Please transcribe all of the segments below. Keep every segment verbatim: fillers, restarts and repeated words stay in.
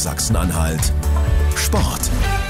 Sachsen-Anhalt Sport.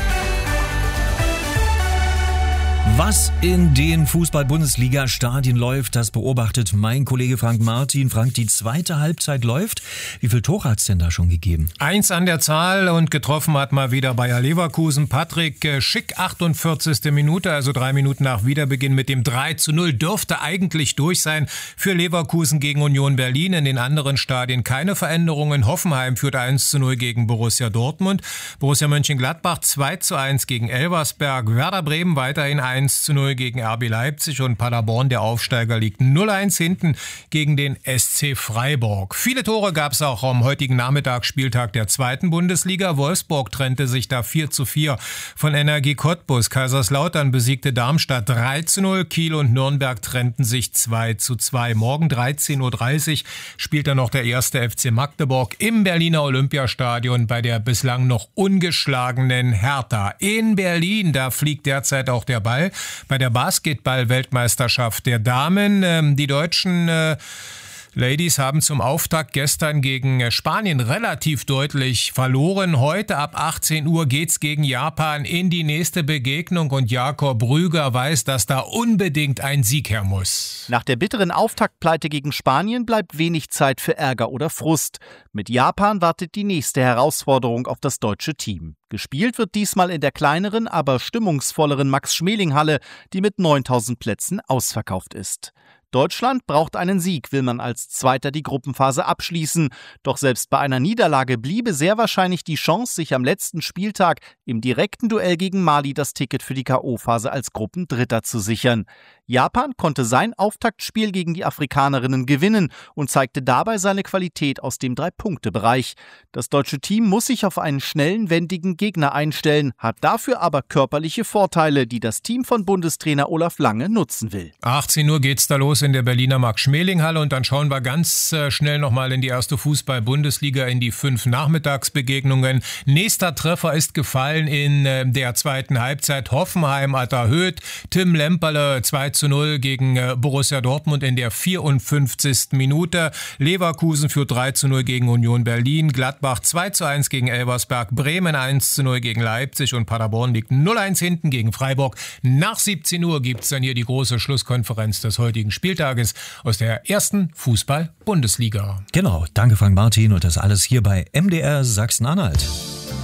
Was in den Fußball-Bundesliga-Stadien läuft, das beobachtet mein Kollege Frank Martin. Frank, die zweite Halbzeit läuft. Wie viel Tore hat es denn da schon gegeben? Eins an der Zahl und getroffen hat mal wieder Bayer Leverkusen. Patrick Schick, achtundvierzigste Minute, also drei Minuten nach Wiederbeginn mit dem drei zu null. Dürfte eigentlich durch sein für Leverkusen gegen Union Berlin. In den anderen Stadien keine Veränderungen. Hoffenheim führt eins zu null gegen Borussia Dortmund. Borussia Mönchengladbach zwei zu eins gegen Elversberg. Werder Bremen weiterhin eins zu null gegen R B Leipzig und Paderborn, der Aufsteiger, liegt null eins hinten gegen den S C Freiburg. Viele Tore gab es auch am heutigen Nachmittagsspieltag der zweiten Bundesliga. Wolfsburg trennte sich da vier zu vier von Energie Cottbus. Kaiserslautern besiegte Darmstadt drei zu null. Kiel und Nürnberg trennten sich zwei zu zwei. Morgen dreizehn Uhr dreißig spielt dann noch der erste F C Magdeburg im Berliner Olympiastadion bei der bislang noch ungeschlagenen Hertha. In Berlin, da fliegt derzeit auch der Ball bei der Basketball-Weltmeisterschaft der Damen. Die deutschen äh, Ladies haben zum Auftakt gestern gegen Spanien relativ deutlich verloren. Heute ab achtzehn Uhr geht's gegen Japan in die nächste Begegnung und Jakob Rüger weiß, dass da unbedingt ein Sieg her muss. Nach der bitteren Auftaktpleite gegen Spanien bleibt wenig Zeit für Ärger oder Frust. Mit Japan wartet die nächste Herausforderung auf das deutsche Team. Gespielt wird diesmal in der kleineren, aber stimmungsvolleren Max-Schmeling-Halle, die mit neuntausend Plätzen ausverkauft ist. Deutschland braucht einen Sieg, will man als Zweiter die Gruppenphase abschließen. Doch selbst bei einer Niederlage bliebe sehr wahrscheinlich die Chance, sich am letzten Spieltag im direkten Duell gegen Mali das Ticket für die K O-Phase als Gruppendritter zu sichern. Japan konnte sein Auftaktspiel gegen die Afrikanerinnen gewinnen und zeigte dabei seine Qualität aus dem Drei-Punkte-Bereich. Das deutsche Team muss sich auf einen schnellen, wendigen Gegner einstellen, hat dafür aber körperliche Vorteile, die das Team von Bundestrainer Olaf Lange nutzen will. achtzehn Uhr geht's da los in der Berliner Max-Schmeling-Halle und dann schauen wir ganz äh, schnell nochmal in die erste Fußball-Bundesliga, in die fünf Nachmittagsbegegnungen. Nächster Treffer ist gefallen in äh, der zweiten Halbzeit. Hoffenheim hat erhöht. Tim Lemperle zwei zu null gegen äh, Borussia Dortmund in der vierundfünfzigsten Minute. Leverkusen führt drei zu null gegen Union Berlin. Gladbach zwei zu eins gegen Elversberg. Bremen eins zu null gegen Leipzig und Paderborn liegt null eins hinten gegen Freiburg. Nach siebzehn Uhr gibt's dann hier die große Schlusskonferenz des heutigen Spieltages aus der ersten Fußball-Bundesliga. Genau, danke Frank Martin und das alles hier bei M D R Sachsen-Anhalt.